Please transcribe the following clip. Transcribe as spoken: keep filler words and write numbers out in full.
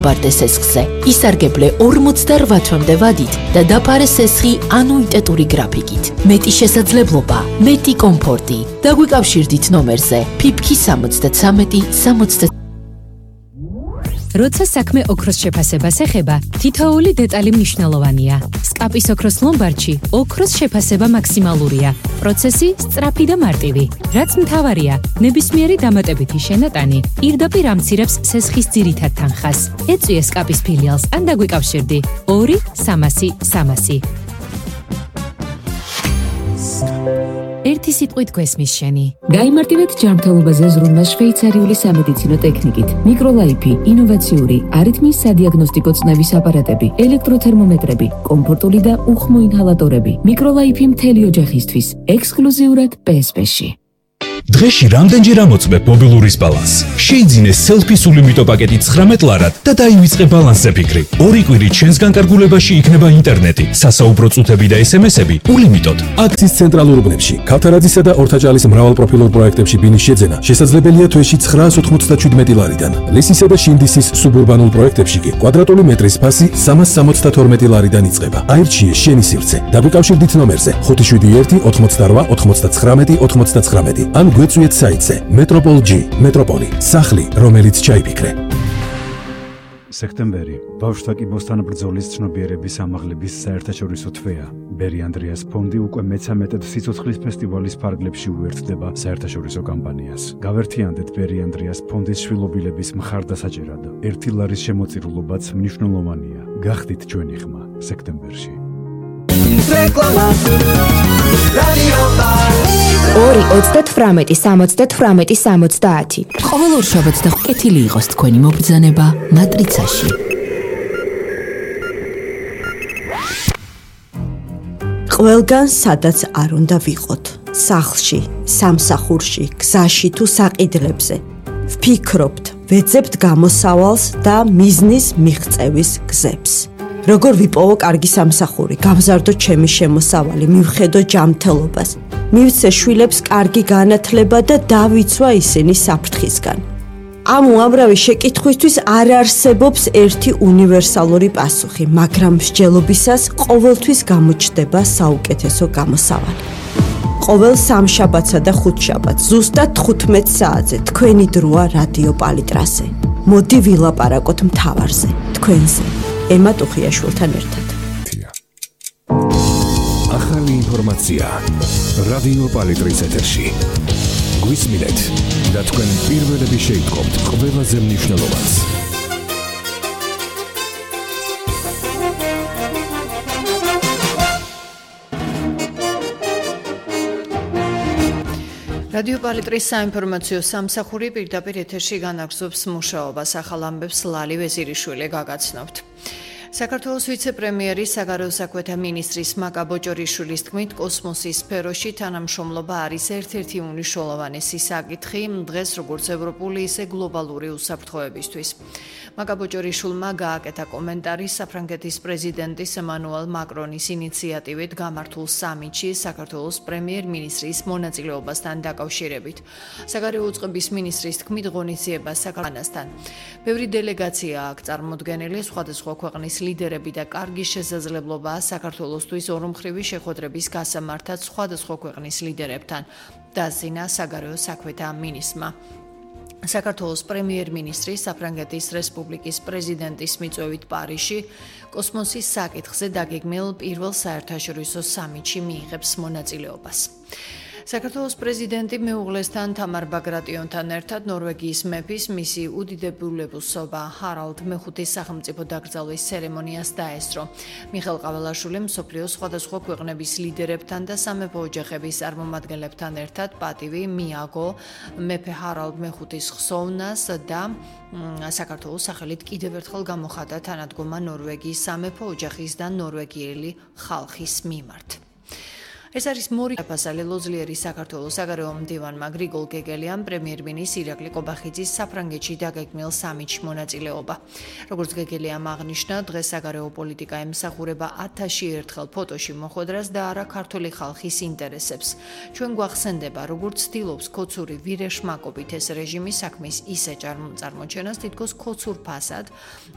ბარდეს სესხზე. ისარგებლე ორმოცდაოთხ თვემდე ვადით და დაფარე სესხი ანუიტეტური გრაფიკით. მეტი შესაძლებლობა, მეტი კომფორტი. დაგვიკავშირდით ნომერზე ფიფქი სამოცდათრამეტი სამოცდათრამეტი. როცა საქმე ოქროს შეფასებას ეხება, თითოეული დეტალი მნიშვნელოვანია. სკაპის ოქროს ლომბარდში ოქროს შეფასება მაქსიმალურია. პროცესი სწრაფი და მარტივი. რაც მთავარია, ნებისმიერი დამატებითი შენატანი პირდაპირ ამცირებს სესხის ძირითად თანხას. ეწვიე სკაპის ფილიალს ან დაგვიკავშირდი ორი სამასი სამასი. ერთი სიტყვით გვესმის შენი. გაიმარტივეთ ჯანმრთელობაზე ზრუნვა შვეიცარიული სამედიცინო ტექნიკით. მიკროლაიფი, ინოვაციური, არითმიის სადიაგნოსტიკო წნევის აპარატები, ელექტროთერმომეტრები, კომფორტული და უხმო ინჰალატორები. მიკროლაიფი მთელი ოჯახისთვის, ექსკლუზიურად პი ეს პი-ში. დღეში რამდენჯერ ამოწმებ მობილურის ბალანსს? შეიძინე სელფის ულიმიტო პაკეტი ცხრამეტ ლარად და დაივიწყე ბალანსზე ფიქრი. ორი კვირით შენს განკარგულებაში იქნება ინტერნეტი, სასაუბრო წუთები და ეს ემ ესები ულიმიტოდ. აქტის ცენტრალურ უბნებში, ქავთარაძისა და ორთაჭალის მრავალპროფილურ პროექტებში ბინის შეძენა შესაძლებელია თვეში ცხრაას ოთხმოცდაშვიდმეტი ლარიდან. ლესისა და შინდისის სუბურბანულ პროექტებში კი კვადრატული მეტრის ფასი სამას სამოცდათორმეტი ლარიდან იწყება. აირჩიე შენი სივრცე. დაგვიკავშირდით ნომერზე ხუთი შვიდი ერთი ოთხმოცდაოთხ ოთხმოცდათხრამეტი ოთხმოცდათხრამეტი. ან გვეწვიეთ საიტზე მეტროპოლ ჯი, მეტროპოლი, სახლი, რომელიც ჩაიფიქრე. სექტემბერი, ბავშვთა კიბოსთან ბრძოლის ცნობიერების ამაღლების საერთაშორისო თვეა. ბერი ანდრიას ფონდი უკვე მეცამეტად სიცოცხლის ფესტივალის ფარგლებში უერთდება საერთაშორისო კამპანიას. გავერთიანდეთ ბერი ანდრიას ფონდის შვილობილების მხარდასაჭერად. ერთი ლარის შემოწირულობაც მნიშვნელოვანია. გახდით ჩვენი ხმა სექტემბერში. ორი ოცდათვრამეტი სამოცდათვრამეტი სამოცდაათი. ყოველ ორშაბათს და კეთილი იყოს თქვენი მობრძანება მატრიცაში. ყველგან სადაც არ უნდა ვიყოთ, სახლში, სამსახურში, გზაში თუ საყიდლებზე. ვფიქრობთ, ვეძებთ გამოსავალს და მიზნის მიღწევის გზებს. როგორ ვიპოვო კარგი სამსახური, გავზარდო ჩემი შემოსავალი, მივხედო ჯანმრთელობას, მივცე შვილებს კარგი განათლება და დავიცვა ისინი საფრთხისგან. ამ უამრავი შეკითხვისთვის არ არსებობს ერთი უნივერსალური პასუხი, მაგრამ მსჯელობისას ყოველთვის გამოჩნდება საუკეთესო გამოსავალი. ყოველ სამშაბათსა და ხუთშაბათს ზუსტად თხუთმეტ საათზე თქვენი დროა რადიო პალიტრაზე. მოდი ვილაპარაკოთ მთავარზე, თქვენზე. ემა ტუხიაშვილთან ერთად. ახალი ინფორმაცია რადიო პალიტრის ეთერში. გვისმინეთ და თქვენ პირველები შეიტყობთ ყველაზე მნიშვნელოვანს. რადიო პალიტრის საინფორმაციო სამსახური პირდაპირ ეთერში განაგრძობს მუშაობას. ახალ ამბებს ლალი ვეზირიშვილი გაგაცნობთ. საქართველოს ვიცე-პრემიერი საგარეო საქმეთა მინისტრის მაკა ბოჭორიშვილის თქმით, კოსმოსის სფეროში თანამშრომლობა არის ერთ-ერთი უმნიშვნელოვანესი საკითხი დღეს როგორც ევროპული, ისე გლობალური უსაფრთხოებისთვის. მაკა ბოჭორიშვილმა გააკეთა კომენტარი საფრანგეთის პრეზიდენტის ემანუელ მაკრონის ინიციატივით გამართულ სამიტში საქართველოს პრემიერ-მინისტრის მონაწილეობასთან დაკავშირებით. საგარეო უწყების მინისტრის თქმით, ღონისძიება საქართველოსთან. ბევრი დელეგაცია აქ წარმოდგენილი, სხვადასხვა ქვეყნის ლიდერები და კარგი შესაძლებლობაა საქართველოსთვის ორმხრივი შეხვედრების გასამართად სხვადასხვა ქვეყნის ლიდერებთან, დასძინა საგარეო საქმეთა მინისტრმა. საქართველოს პრემიერ-მინისტრი საფრანგეთის რესპუბლიკის პრეზიდენტის მიწვევით პარიზში კოსმოსის საკითხზე დაგეგმილ პირველ საერთაშორისო სამიტში მიიღებს მონაწილეობას. საქართველოს პრეზიდენტი მეუღლესთან თამარ ბაგრატიონთან ერთად ნორვეგიის მეფის მისი უდიდებულებოსობა ჰარალდ მეხუთის სახელმწიფო დაკრძალვის ცერემონიას დაესწრო. მიხეილ ყაველაშვილი მსოფლიოს სხვადასხვა ქვეყნების ლიდერებთან და სამეფო ოჯახების წარმომადგენლებთან ერთად პატივი მიაგო მეფე ჰარალდ მეხუთის ხსოვნას და საქართველოს სახელით კიდევ ერთხელ გამოხატა თანადგომა ნორვეგიის სამეფო ოჯახის და ნორვეგიელი ხალხის მიმართ. ეს არის მორიგ აფასალი ლოზლიერი საქართველოს საგარეო მდივანმა გრიგოლ გეგელიამ პრემიერ-მინისტრ ირაკლი ყობახიძის საფრანგეთში დაგეგმილ სამიტში მონაწილეობა. როგორც გეგელიამ აღნიშნა, დღეს საგარეო პოლიტიკა ემსახურება ათასში ერთხელ ფოტოში მოხვედრას და არა ქართული ხალხის ინტერესებს. ჩვენ გვახსენდება, როგორც ცდილობს ქოცური ვირეშმაკობით ეს რეჟიმი საქმის ისე წარმოჩენას, თითქოს ქოცურ ფასად,